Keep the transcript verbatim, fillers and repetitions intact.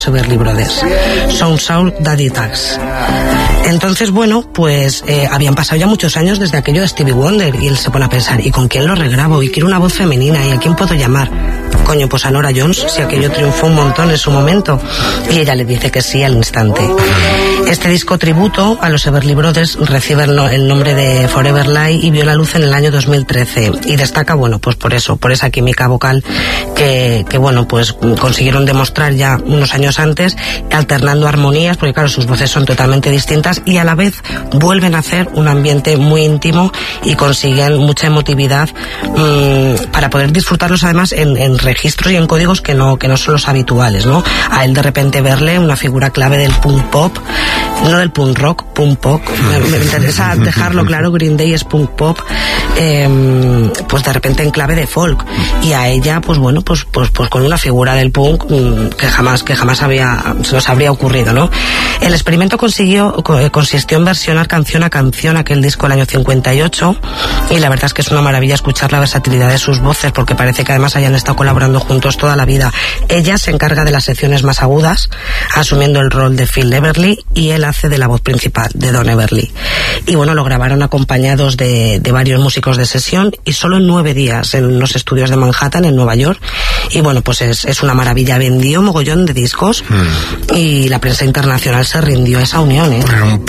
Everly Brothers, Sound Soul Daddy Tags. Entonces, bueno, pues eh, habían pasado ya muchos años desde aquello de Stevie Wonder, y él se pone a pensar, ¿y con quién lo regrabo? Y quiero una voz femenina, ¿y a quién puedo llamar? Coño, pues a Nora Jones, si aquello triunfó un montón en su momento. Y ella le dice que sí al instante. Este disco tributo a los Everly Brothers recibe el, no, el nombre de Forever Lie y vio la luz en el año dos mil trece. Y destaca, bueno, pues por eso, por esa química vocal que, que bueno, pues consiguieron demostrar ya unos años antes, alternando armonías, porque claro, sus voces son totalmente distintas, y a la vez vuelven a hacer un ambiente muy íntimo y consiguen mucha emotividad mmm, para poder disfrutarlos además en, en registros y en códigos que no, que no son los habituales, ¿no? A él de repente verle una figura clave del punk pop, no del punk rock, punk pop, me, me interesa dejarlo claro, Green Day es punk pop, eh, pues de repente en clave de folk, y a ella pues bueno, pues, pues, pues con una figura del punk mmm, que jamás, que jamás había, se nos habría ocurrido, ¿no? El experimento consiguió, consistió en versionar canción a canción aquel disco del año cincuenta y ocho, y la verdad es que es una maravilla escuchar la versatilidad de sus voces, porque parece que además hayan estado colaborando juntos toda la vida. Ella se encarga de las secciones más agudas, asumiendo el rol de Phil Everly, y él hace de la voz principal, de Don Everly. Y bueno, lo grabaron acompañados de, de varios músicos de sesión, y solo en nueve días en los estudios de Manhattan, en Nueva York. Y bueno, pues es, es una maravilla. Vendió mogollón de discos, mm. y la prensa internacional se rindió a esa unión, ¿eh? Era un